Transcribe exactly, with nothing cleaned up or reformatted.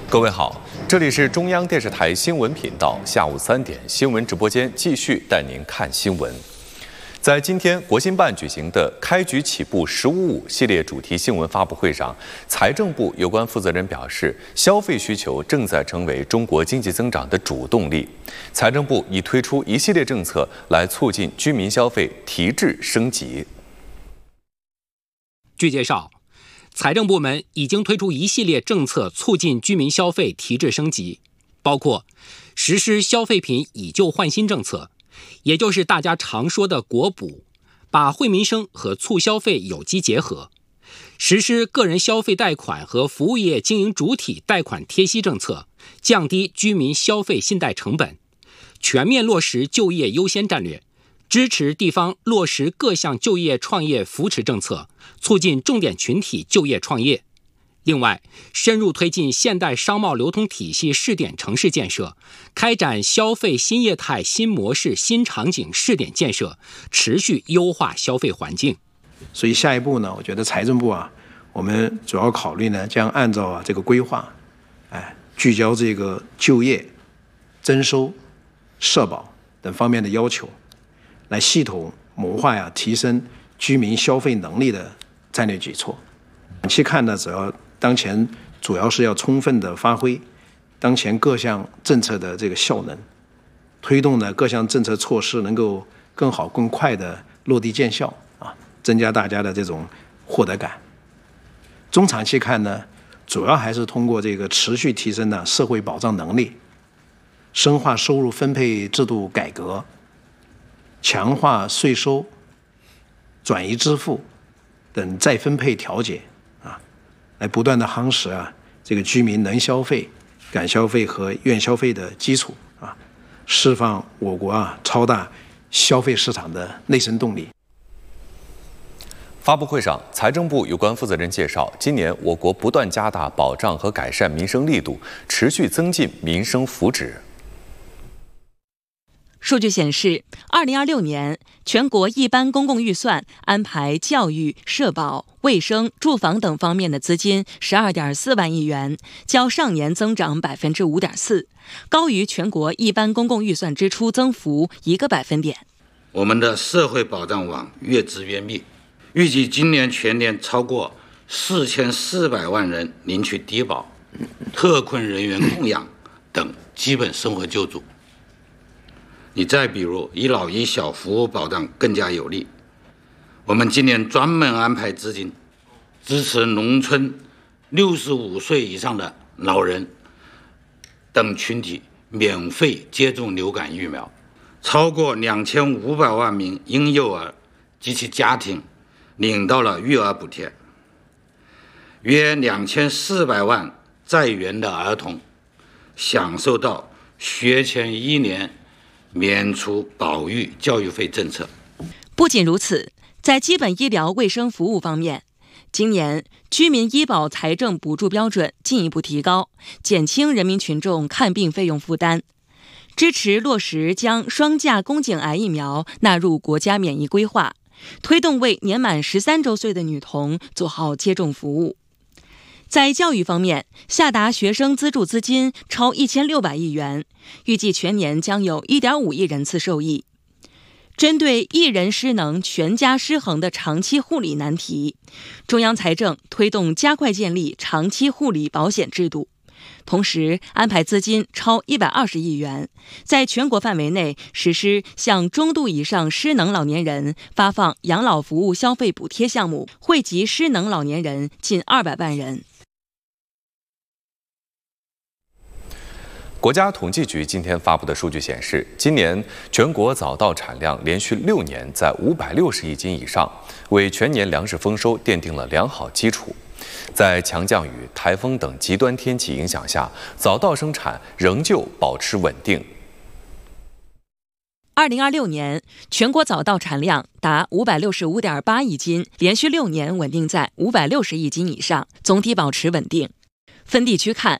各位好，这里是中央电视台新闻频道，下午三点新闻直播间继续带您看新闻。在今天国新办举行的开局起步“十五五”系列主题新闻发布会上，财政部有关负责人表示，消费需求正在成为中国经济增长的主动力。财政部已推出一系列政策来促进居民消费提质升级。 据介绍，财政部门已经推出一系列政策促进居民消费提质升级，包括实施消费品以旧换新政策，也就是大家常说的国补，把惠民生和促消费有机结合；实施个人消费贷款和服务业经营主体贷款贴息政策，降低居民消费信贷成本；全面落实就业优先战略，支持地方落实各项就业创业扶持政策，促进重点群体就业创业。另外，深入推进现代商贸流通体系试点城市建设，开展消费新业态、新模式、新场景试点建设，持续优化消费环境。 所以下一步呢，我觉得财政部啊，我们主要考虑呢，将按照啊这个规划，哎，聚焦这个就业、征收、社保等方面的要求，来系统谋划呀提升居民消费能力的战略举措。短期看呢，主要当前主要是要充分的发挥当前各项政策的这个效能，推动呢各项政策措施能够更好更快的落地见效啊，增加大家的这种获得感。中长期看呢，主要还是通过这个持续提升呢社会保障能力，深化收入分配制度改革，强化税收、转移支付等再分配调节啊，来不断的夯实啊这个居民能消费、敢消费和愿消费的基础啊，释放我国啊超大消费市场的内生动力。 发布会上，财政部有关负责人介绍，今年我国不断加大保障和改善民生力度，持续增进民生福祉。 数据显示，二零二六年全国一般公共预算安排教育、社保、卫生、住房等方面的资金十二点四万亿元，较上年增长百分之五点四，高于全国一般公共预算支出增幅一个百分点。 我们的社会保障网越织越密，预计今年全年超过四千四百万人领取低保、特困人员供养等基本生活救助。你再比如医老医小服务保障更加有力，我们今年专门安排资金支持农村六十五岁以上的老人等群体免费接种流感疫苗，超过两千五百万名婴幼儿及其家庭领到了育儿补贴，约两千四百万在园的儿童享受到学前一年免除保育教育费政策。 不仅如此，在基本医疗卫生服务方面，今年居民医保财政补助标准进一步提高，减轻人民群众看病费用负担，支持落实将双价宫颈癌疫苗纳入国家免疫规划，推动为年满十三周岁的女童做好接种服务。在教育方面，下达学生资助资金超一千六百亿元，预计全年将有一点五亿人次受益。针对一人失能全家失衡的长期护理难题，中央财政推动加快建立长期护理保险制度，同时安排资金超一百二十亿元，在全国范围内实施向中度以上失能老年人发放养老服务消费补贴项目，惠及失能老年人近二百万人。 国家统计局今天发布的数据显示，今年全国早稻产量连续六年在五百六十亿斤以上，为全年粮食丰收奠定了良好基础。在强降雨、台风等极端天气影响下，早稻生产仍旧保持稳定。 二零二六年全国早稻产量达五百六十五点八亿斤，连续六年稳定在五百六十亿斤以上，总体保持稳定。分地区看，